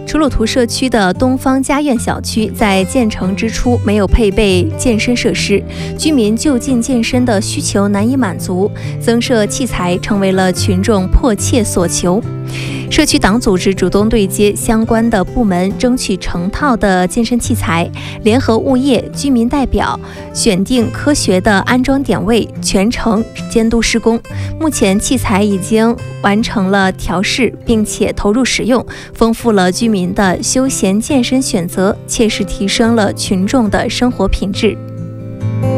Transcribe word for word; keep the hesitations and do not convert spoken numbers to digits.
楚鲁图社区的东方家苑小区在建成之初没有配备健身设施，居民就近健身的需求难以满足，增设器材成为了群众迫切所求。社区党组织主动对接相关的部门，争取成套的健身器材，联合物业、居民代表，选定科学的安装点位，全程监督施工。目前器材已经完成了调试，并且投入使用，丰富了居民的休闲健身选择，切实提升了群众的生活品质。